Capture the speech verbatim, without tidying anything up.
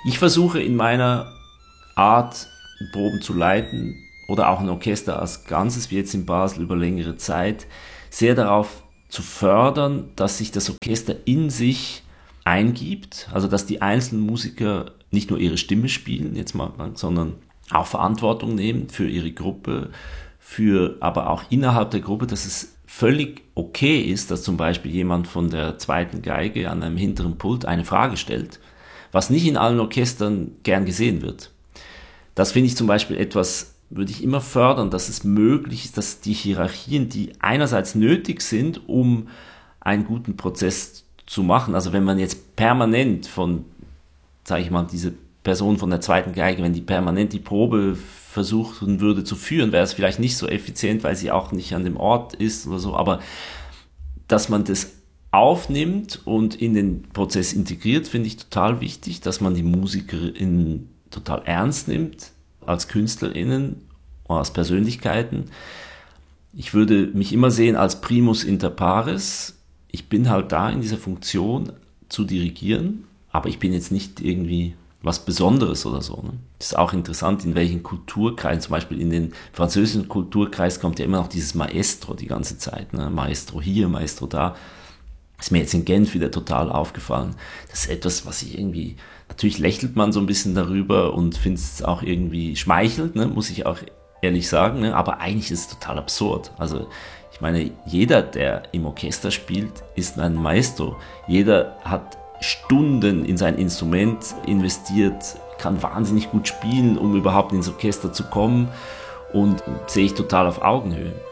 Ich versuche in meiner Art, Proben zu leiten oder auch ein Orchester als Ganzes, wie jetzt in Basel über längere Zeit, sehr darauf zu fördern, dass sich das Orchester in sich eingibt, also dass die einzelnen Musiker nicht nur ihre Stimme spielen, jetzt mal, sondern auch Verantwortung nehmen für ihre Gruppe, für aber auch innerhalb der Gruppe, dass es völlig okay ist, dass zum Beispiel jemand von der zweiten Geige an einem hinteren Pult eine Frage stellt, was nicht in allen Orchestern gern gesehen wird. Das finde ich zum Beispiel etwas, würde ich immer fördern, dass es möglich ist, dass die Hierarchien, die einerseits nötig sind, um einen guten Prozess zu machen, also wenn man jetzt permanent von, sage ich mal, diese Person von der zweiten Geige, wenn die permanent die Probe versuchen würde zu führen, wäre es vielleicht nicht so effizient, weil sie auch nicht an dem Ort ist oder so, aber dass man das aufnimmt und in den Prozess integriert, finde ich total wichtig, dass man die MusikerInnen total ernst nimmt, als KünstlerInnen, als Persönlichkeiten. Ich würde mich immer sehen als Primus inter pares. Ich bin halt da in dieser Funktion zu dirigieren, aber ich bin jetzt nicht irgendwie was Besonderes oder so. Ne? Das ist auch interessant, in welchen Kulturkreisen, zum Beispiel in den französischen Kulturkreis kommt ja immer noch dieses Maestro die ganze Zeit. Ne? Maestro hier, Maestro da. Ist mir jetzt in Genf wieder total aufgefallen. Das ist etwas, was ich irgendwie, natürlich lächelt man so ein bisschen darüber und findet es auch irgendwie schmeichelt, ne? Muss ich auch ehrlich sagen, ne? Aber eigentlich ist es total absurd. Also ich meine, jeder, der im Orchester spielt, ist ein Maestro. Jeder hat Stunden in sein Instrument investiert, kann wahnsinnig gut spielen, um überhaupt ins Orchester zu kommen, und sehe ich total auf Augenhöhe.